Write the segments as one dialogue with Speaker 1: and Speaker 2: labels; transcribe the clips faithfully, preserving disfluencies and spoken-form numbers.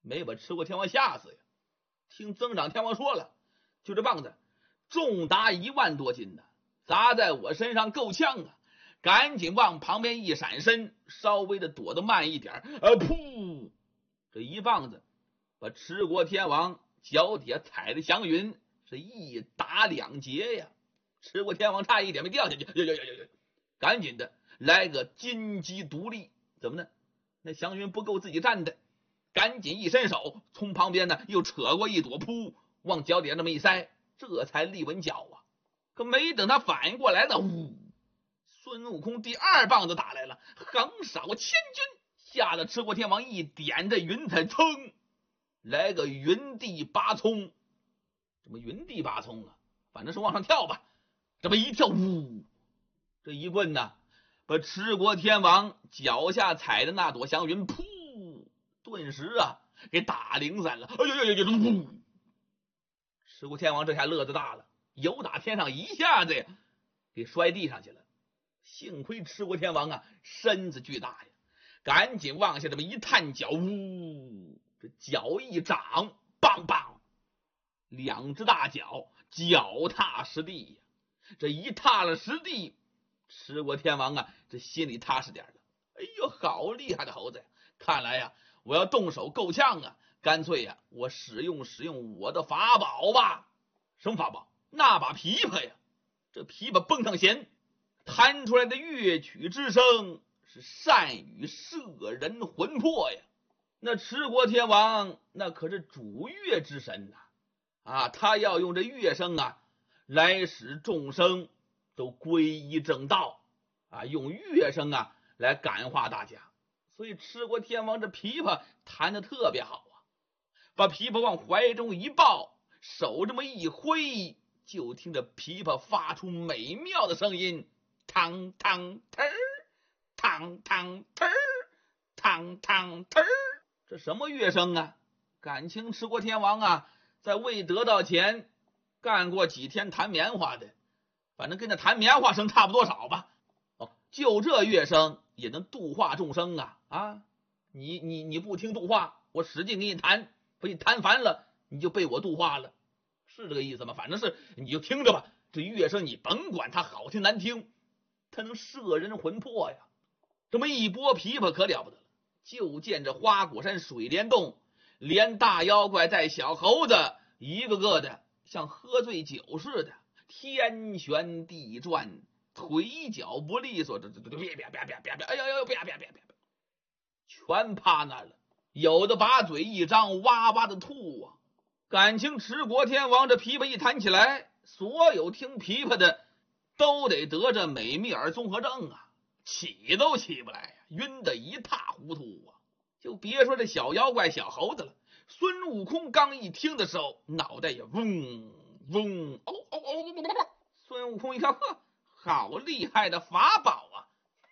Speaker 1: 没把持国天王吓死呀。听增长天王说了，就这棒子重达一万多斤呢，砸在我身上够呛啊，赶紧往旁边一闪身，稍微的躲得慢一点，呃，噗，这一棒子把持国天王脚底下踩的祥云是一打两截呀，持国天王差一点没掉下去，呦呦呦呦呦，赶紧的来个金鸡独立，怎么呢？那祥云不够自己站的，赶紧一伸手，从旁边呢又扯过一朵，噗，往脚底下这么一塞，这才立稳脚啊。可没等他反应过来呢，呜，孙悟空第二棒子打来了，横扫千军，吓得持国天王一点这云彩，噌，来个云地八葱。怎么云地八葱啊？反正是往上跳吧。这么一跳，呜，这一棍呢，把持国天王脚下踩的那朵祥云，噗，顿时啊给打零散了。哎呦呦呦呦！呜！持国天王这下乐子大了，由打天上一下子呀给摔地上去了。幸亏持国天王啊身子巨大呀，赶紧往下这么一探脚，呜，这脚一掌，棒棒，两只大脚脚踏实地呀。这一踏了实地，持国天王啊这心里踏实点了。哎呦，好厉害的猴子呀！看来呀我要动手够呛啊，干脆呀我使用使用我的法宝吧。什么法宝？那把琵琶呀。这琵琶蹦上弦，弹出来的乐曲之声是善于摄人魂魄呀。那持国天王那可是主乐之神呐，啊，他要用这乐声啊来使众生都皈依正道啊，用乐声啊来感化大家。所以持国天王这琵琶弹得特别好啊，把琵琶往怀中一抱，手这么一挥，就听着琵琶发出美妙的声音，当当嘚儿，当当嘚儿，当当嘚儿。这什么乐声啊？感情持国天王啊在未得到前干过几天弹棉花的，反正跟那弹棉花声差不多少吧。哦，就这乐声也能度化众生啊！啊，你你你不听度化，我使劲给你弹，被你弹烦了，你就被我度化了，是这个意思吗？反正是你就听着吧，这乐声你甭管它好听难听，它能摄人魂魄呀。这么一拨琵琶可了不得了，就见这花果山水帘洞，连大妖怪带小猴子一个个的像喝醉酒似的，天旋地转，腿脚不利索，这这这别别别别别别，哎呦呦别别别别，全趴那了，有的把嘴一张，哇哇的吐啊。感情持国天王这琵琶一弹起来，所有听琵琶的都得得这美密尔综合症啊，起都起不来呀，晕得一塌糊涂啊。就别说这小妖怪小猴子了，孙悟空刚一听的时候，脑袋也嗡嗡，哦哦哦！孙悟空一看，呵，好厉害的法宝啊！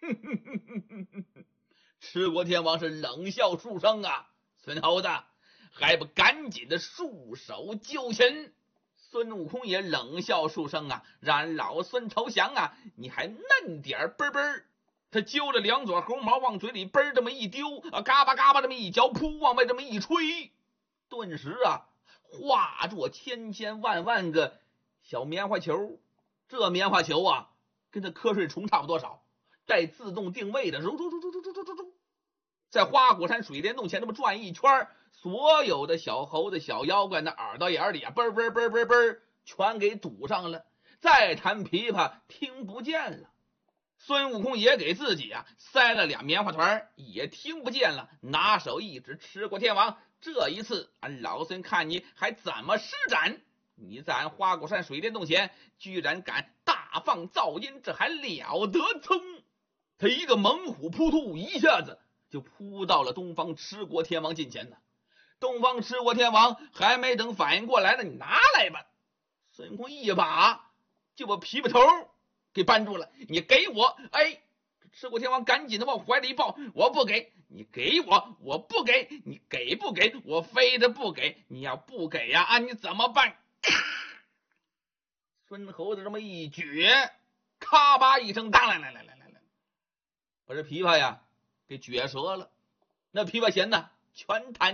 Speaker 1: 持国天王是冷笑数声啊，孙猴子还不赶紧的束手就擒！孙悟空也冷笑数声啊，让老孙投降啊，你还嫩点啵啵。他揪着两撮猴毛往嘴里嘣这么一丢啊，嘎巴嘎巴这么一嚼，噗往外这么一吹，顿时啊化作千千万万个小棉花球。这棉花球啊跟这瞌睡虫差不多少，带自动定位的，揉揉揉揉揉揉揉揉，在花果山水帘洞前这么转一圈，所有的小猴子小妖怪那耳朵眼里啊嘣嘣嘣嘣嘣全给堵上了，再弹琵琶听不见了。孙悟空也给自己啊塞了俩棉花团，也听不见了，拿手一指持国天王，这一次俺老孙看你还怎么施展。你在俺花果山水帘洞前居然敢大放噪音，这还了得！噌，他一个猛虎扑突，一下子就扑到了东方持国天王近前呢。东方持国天王还没等反应过来呢，你拿来吧！孙悟空一把就把琵琶头给扳住了，你给我！哎，持国天王赶紧的往怀里一抱，我不给，你给我，我不给，你给不给？我非得不给，你要不给呀啊，你怎么办？孙猴子这么一撅，咔吧一声，当来来来来来来，把这琵琶呀给撅折了。那琵琶弦呢，全弹